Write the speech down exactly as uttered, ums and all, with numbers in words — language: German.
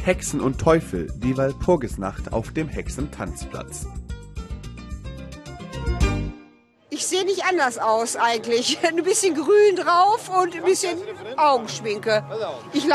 Hexen und Teufel, die Walpurgisnacht auf dem Hexentanzplatz. Ich sehe nicht anders aus eigentlich. Ein bisschen grün drauf und ein bisschen Augenschminke. Ich